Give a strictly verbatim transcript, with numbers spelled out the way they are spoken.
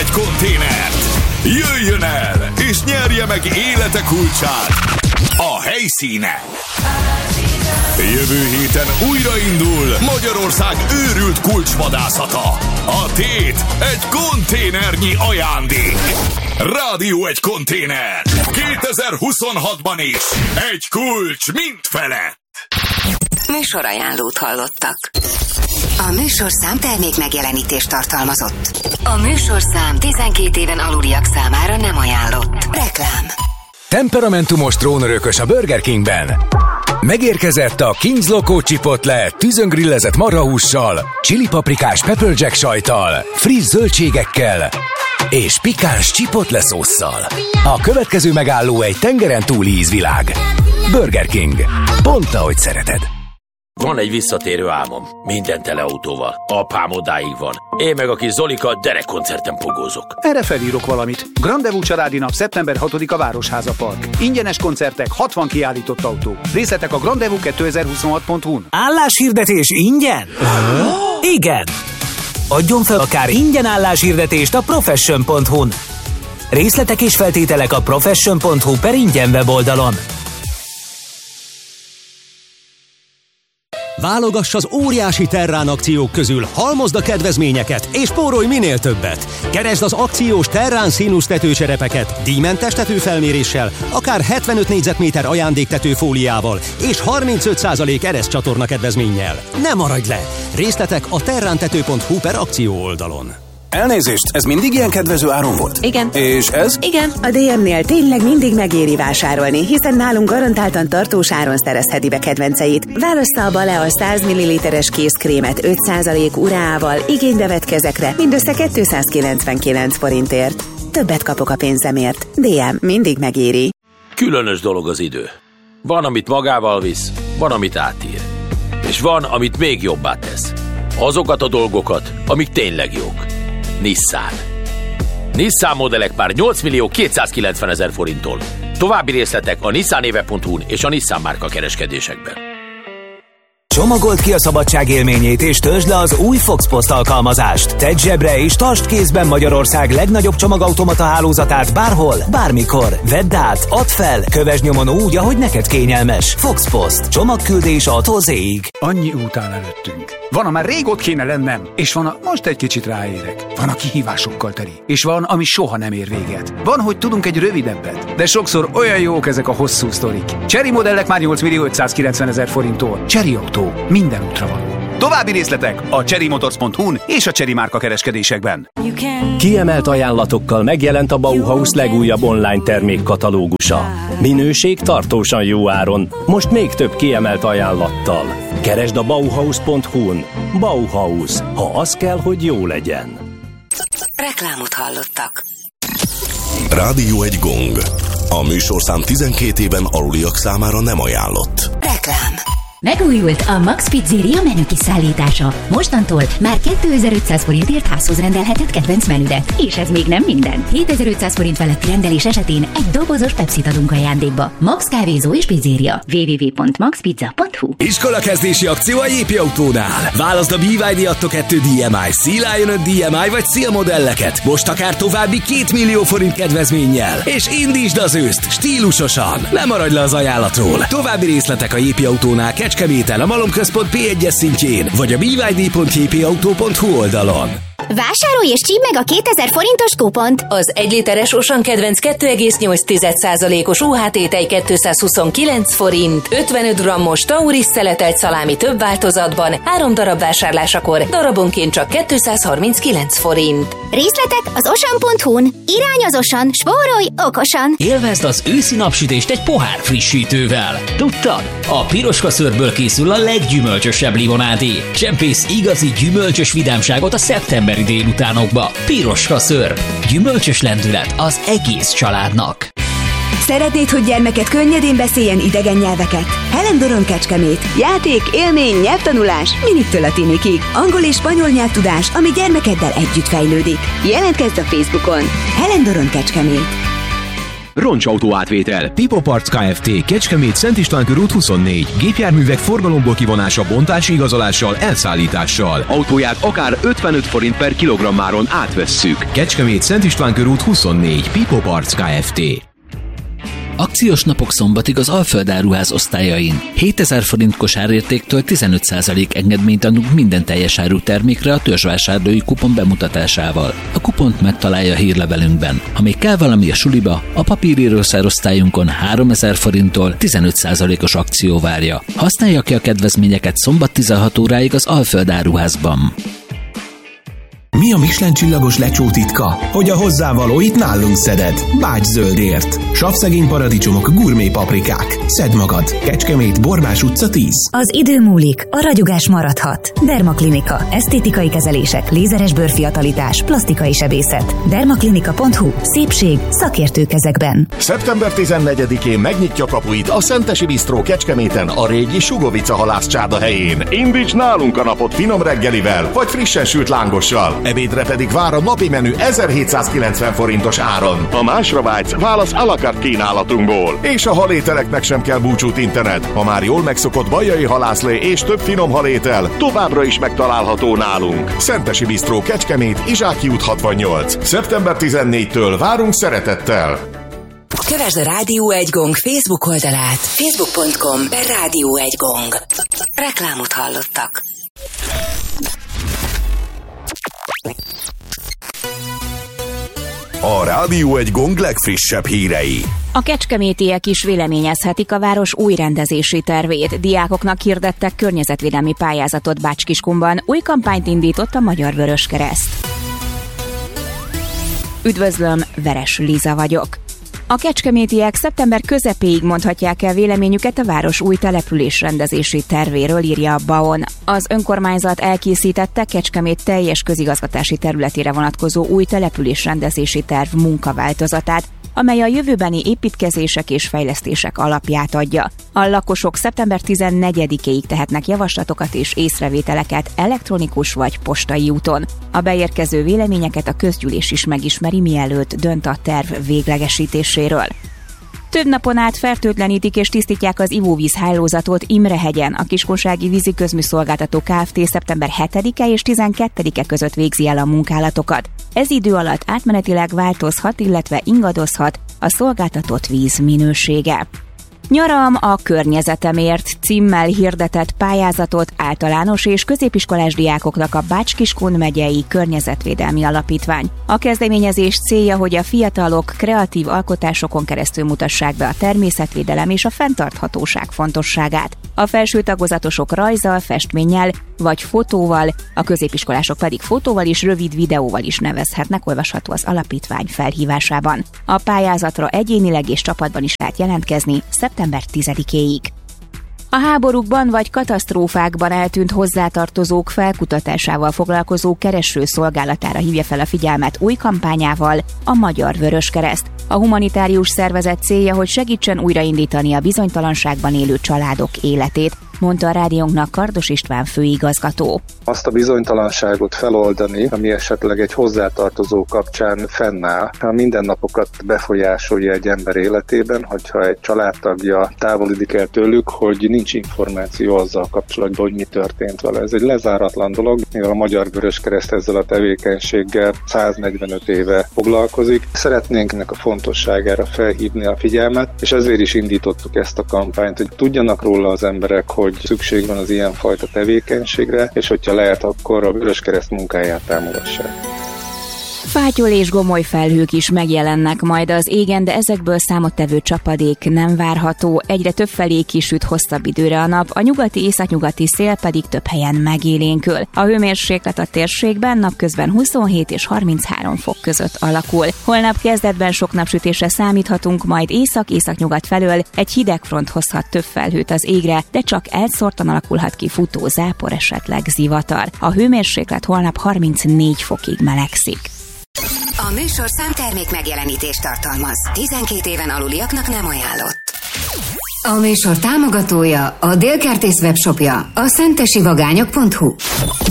egy konténert. Jöjjön el, és nyerje meg élete kulcsát. A helyszíne. Jövő héten újraindul Magyarország őrült kulcsvadászata. A tét egy konténernyi ajándék. Rádió egy konténer. kétezer-huszonhatban is egy kulcs mindfelett. Műsorajánlót hallottak. A műsorszám termék megjelenítést tartalmazott. A műsorszám tizenkét éven aluliak számára nem ajánlott. Reklám. Temperamentumos trónörökös a Burger Kingben. Megérkezett a King's Loco Chipotle tűzöngrillezett marhahússal, chili-paprikás pepper jack sajttal, friss zöldségekkel és pikáns chipotle szósszal. A következő megálló egy tengeren túli ízvilág. Burger King. Pont ahogy szereted. Van egy visszatérő álmom. Minden tele autóval. Apám odáig van. Én meg a kis Zolika derekkoncerten pogózok. Erre felírok valamit. Grandevú családi nap szeptember hatodika Városháza Park. Ingyenes koncertek, hatvan kiállított autó. Részletek a grandevú kétezer-huszonhat pont hu-n. Álláshirdetés ingyen? Igen! Adjon fel akár ingyen álláshirdetést a profession pont hu-n. Részletek és feltételek a profession pont hu per ingyen weboldalon. Válogass az óriási Terrán akciók közül, halmozd a kedvezményeket és spórolj minél többet. Keresd az akciós Terrán színusz tetőcserepeket díjmentes tetőfelméréssel, akár hetvenöt négyzetméter ajándéktetőfóliával és harmincöt százalék ereszcsatorna kedvezménnyel. Ne maradj le! Részletek a terrántető pont hu per akció oldalon. Elnézést, ez mindig ilyen kedvező áron volt? Igen. És ez? Igen. A dé em-nél tényleg mindig megéri vásárolni, hiszen nálunk garantáltan tartós áron szerezheti be kedvenceit. Válassza a Balea száz milliliteres kézkrémet öt százalék ureával igénybe vett kezekre mindössze kétszázkilencvenkilenc forintért. Többet kapok a pénzemért. dé em mindig megéri. Különös dolog az idő. Van, amit magával visz, van, amit átír. És van, amit még jobbá tesz. Azokat a dolgokat, amik tényleg jók. Nissan. Nissan modellek már nyolc millió kétszázkilencvenezer forinttól. További részletek a nissanéve pont hu-n és a Nissan márka kereskedésekben. Csomagold ki a szabadság élményét és töltsd le az új Fox Post alkalmazást. Tedd zsebre és tartsd kézben Magyarország legnagyobb csomagautomata hálózatát bárhol, bármikor. Vedd át, add fel, kövesd nyomon úgy, ahogy neked kényelmes. Fox Post. Csomagküldés A-tól Z-ig. Annyi út áll előttünk. Van, amár rég ott kéne lennem, és van, a most egy kicsit ráérek. Van, a kihívásokkal teli, és van, ami soha nem ér véget. Van, hogy tudunk egy rövidebbet, de sokszor olyan jók ezek a hosszú sztorik. Chery modellek már nyolc millió ötszázkilencvenezer forinttól. Chery autó. Minden útra való. További részletek a cherry motors pont hu-n és a Chery márka kereskedésekben. Kiemelt ajánlatokkal megjelent a Bauhaus legújabb online termékkatalógusa. Minőség tartósan jó áron, most még több kiemelt ajánlattal. Keresd a bauhaus pont hu-n. Bauhaus, ha az kell, hogy jó legyen. Reklámot hallottak. Rádió egy gong. A műsorszám tizenkét éven aluliak számára nem ajánlott. Reklám. Megújult a Max Pizzeria menü kiszállítása. Mostantól már kétezer-ötszáz forintért házhoz rendelheted kedvenc menüdet. És ez még nem minden. hétezer-ötszáz forint feletti rendelés esetén egy dobozos Pepsit adunk ajándékba. Max kávézó és pizzeria. double-u double-u double-u pont max pizza pont hu. Iskolakezdési akció a Jépi Autónál. Válaszd a bé ipszilon dé Atto kettő dé em i, Sea Lion öt dé em i vagy Seal modelleket. Most akár további két millió forint kedvezménnyel. És indítsd az őszt stílusosan. Nem maradj le az ajánlatról. További részletek a Jépi Autónál Kecskeméten, a Malomközpont pé egyes szintjén, vagy a bé ipszilon dé pont j p auto pont hu oldalon. Vásárolj és csípd meg a kétezer forintos kupont! Az egy literes Osan kedvenc kettő egész nyolc százalékos u há té tej kétszázhuszonkilenc forint, ötvenöt grammos Tauris szeletelt szalámi több változatban, három darab vásárlásakor darabonként csak kétszázharminckilenc forint. Részletek az osan pont hu-n. Irány az Osan, spórolj okosan! Élvezd az őszi napsütést egy pohár frissítővel. Tudtad? A piroska szőrből készül a leggyümölcsösebb limonádé. Csempész igazi gyümölcsös vidámságot a szeptemberi délutánokba. Piroska szőrb. Gyümölcsös lendület az egész családnak. Szeretnéd, hogy gyermeked könnyedén beszéljen idegen nyelveket? Helen Doron Kecskemét. Játék, élmény, nyelvtanulás, miniktől a tinikig. Angol és spanyol nyelvtudás, ami gyermekeddel együtt fejlődik. Jelentkezz a Facebookon. Helen Doron Kecskemét. Roncsautó átvétel. Pipo Parts Kft. Kecskemét, Szent István körút huszonnégy. Gépjárművek forgalomból kivonása, bontási igazolással, elszállítással. Autóját akár ötvenöt forint per kilogrammáron átvesszük. Kecskemét, Szent István körút huszonnégy. Pipo Parts Kft. Akciós napok szombatig az Alföld Áruház osztályain. hétezer forint kosárértéktől tizenöt százalék engedményt adunk minden teljes áru termékre a törzsvásárlói kupon bemutatásával. A kupont megtalálja a hírlevelünkben. Ha még kell valami a suliba, a papírírószer osztályunkon háromezer forinttól tizenöt százalékos akció várja. Használja ki a kedvezményeket szombat tizenhat óráig az Alföld Áruházban. Mi a Michelin csillagos lecsó titka? Hogy a hozzávalóit nálunk szeded. Bács zöldért. Savszegény paradicsomok, gurmé paprikák. Szedd magad. Kecskemét, Borbás utca tíz. Az idő múlik, a ragyogás maradhat. Dermaklinika. Esztétikai kezelések, lézeres bőrfiatalítás, plastikai sebészet. dermaklinika pont hu. Szépség szakértő kezekben. szeptember tizennegyedikén megnyitja kapuit a Szentesi Bisztró Kecskeméten a régi Sugovica halászcsárda helyén. Indíts nálunk a napot finom reggelivel, vagy frissen sült lángossal. Ebédre pedig vár a napi menü ezerhétszázkilencven forintos áron. Ha másra vágysz, válasz à la carte kínálatunkból. És a halételeknek sem kell búcsút internet. Ha már jól megszokott bajai halászlé és több finom halétel, továbbra is megtalálható nálunk. Szentesi Bisztró Kecskemét, Izsáki út hatvannyolc. szeptember tizennégytől várunk szeretettel. Kövesd a Rádió egy Gong Facebook oldalát. facebook pont com per Rádió egy Gong. Reklámot hallottak. A Rádió egy Gong legfrissebb hírei. A kecskemétiek is véleményezhetik a város új rendezési tervét. Diákoknak hirdettek környezetvédelmi pályázatot Bács-Kiskunban. Új kampányt indított a Magyar Vöröskereszt. Üdvözlöm, Veres Liza vagyok. A kecskemétiek szeptember közepéig mondhatják el véleményüket a város új településrendezési tervéről, írja a Baon. Az önkormányzat elkészítette Kecskemét teljes közigazgatási területére vonatkozó új településrendezési terv munkaváltozatát, amely a jövőbeni építkezések és fejlesztések alapját adja. A lakosok szeptember tizennegyedikéig tehetnek javaslatokat és észrevételeket elektronikus vagy postai úton. A beérkező véleményeket a közgyűlés is megismeri, mielőtt dönt a terv véglegesítéséről. Több napon át fertőtlenítik és tisztítják az ivóvíz hálózatot Imrehegyen. A Kiskunsági Vízi Közműszolgáltató Kft. Szeptember hetedike és tizenkettedike között végzi el a munkálatokat. Ez idő alatt átmenetileg változhat, illetve ingadozhat a szolgáltatott víz minősége. Nyaram a környezetemért címmel hirdetett pályázatot általános és középiskolás diákoknak a Bács-Kiskun megyei környezetvédelmi alapítvány. A kezdeményezés célja, hogy a fiatalok kreatív alkotásokon keresztül mutassák be a természetvédelem és a fenntarthatóság fontosságát. A felső tagozatosok rajzzal, festménnyel vagy fotóval, a középiskolások pedig fotóval és rövid videóval is nevezhetnek, olvasható az alapítvány felhívásában. A pályázatra egyénileg és csapatban is lehet jelentkezni szeptember tizedikéig. A háborúkban vagy katasztrófákban eltűnt hozzátartozók felkutatásával foglalkozó kereső szolgálatára hívja fel a figyelmet új kampányával a Magyar Vöröskereszt. A humanitárius szervezet célja, hogy segítsen újraindítani a bizonytalanságban élő családok életét, mondta a rádiónknak Kardos István főigazgató. Azt a bizonytalanságot feloldani, ami esetleg egy hozzátartozó kapcsán fennáll, a mindennapokat befolyásolja egy ember életében, hogyha egy családtagja távolodik el tőlük, hogy nincs információ azzal kapcsolatban, hogy mi történt vele. Ez egy lezáratlan dolog, mivel a Magyar Vöröskereszt ezzel a tevékenységgel száznegyvenöt éve foglalkozik. Szeretnénk ennek a fontosságára felhívni a figyelmet, és ezért is indítottuk ezt a kampányt, hogy tudjanak róla az emberek, hogy szükség van az ilyenfajta tevékenységre, és hogyha lehet, akkor a Vöröskereszt munkáját támogassák. Fátyol és gomoly felhők is megjelennek majd az égen, de ezekből számottevő csapadék nem várható. Egyre több felé kisüt hosszabb időre a nap, a nyugati északnyugati szél pedig több helyen megélénkül. A hőmérséklet a térségben napközben huszonhét és harminchárom fok között alakul. Holnap kezdetben sok napsütésre számíthatunk, majd észak-északnyugat felől egy hideg front hozhat több felhőt az égre, de csak elszórtan alakulhat ki futó zápor, esetleg zivatar. A hőmérséklet holnap harmincnégy fokig melegszik. A műsor számtermék megjelenítést tartalmaz. tizenkét éven aluliaknak nem ajánlott. A műsor támogatója, a Délkertész webshopja, a szentesivagányok pont hu.